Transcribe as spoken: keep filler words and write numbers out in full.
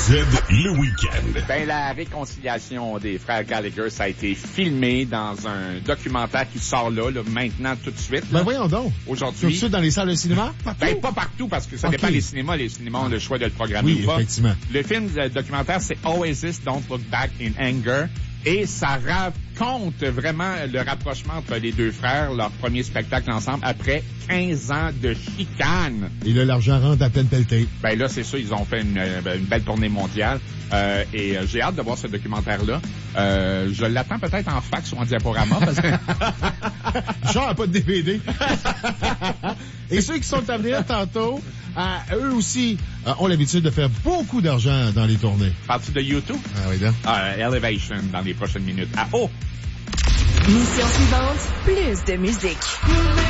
Z le week-end. Ben, la réconciliation des frères Gallagher, ça a été filmé dans un documentaire qui sort là, là maintenant, tout de suite. Là. Ben voyons donc. Aujourd'hui. Tout de suite dans les salles de cinéma? Partout? Ben, pas partout, parce que ça okay. dépend des cinémas. Les cinémas ont le choix de le programmer oui, ou pas. Effectivement. Le film le documentaire, c'est Oasis, Don't Look Back in Anger. Et ça raconte vraiment le rapprochement entre les deux frères, leur premier spectacle ensemble, après quinze ans de chicane. Et là, l'argent rentre à peine pelleté. Ben là, c'est ça, ils ont fait une, une belle tournée mondiale. Euh, et euh, j'ai hâte de voir ce documentaire-là. Euh, je l'attends peut-être en fax ou en diaporama. Parce que... Genre, pas de D V D. Et ceux qui sont à venir tantôt, euh, eux aussi euh, ont l'habitude de faire beaucoup d'argent dans les tournées. Parles-tu de YouTube? Ah oui, là. Ah, Elevation dans les prochaines minutes. Ah, oh! Mission suivante, plus de musique.